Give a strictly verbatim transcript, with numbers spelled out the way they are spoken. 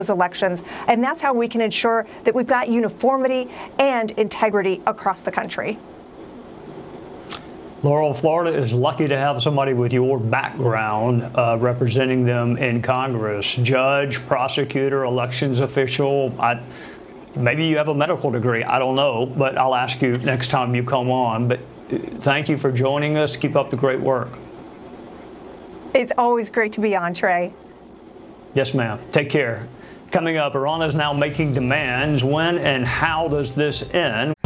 elections, and that's how we can ensure that we've got uniformity and integrity across the country. Laurel, Florida is lucky to have somebody with your background uh, representing them in Congress. Judge, prosecutor, elections official. I, maybe you have a medical degree. I don't know, but I'll ask you next time you come on. But thank you for joining us. Keep up the great work. It's always great to be on, Trey. Yes, ma'am. Take care. Coming up, Iran is now making demands. When and how does this end?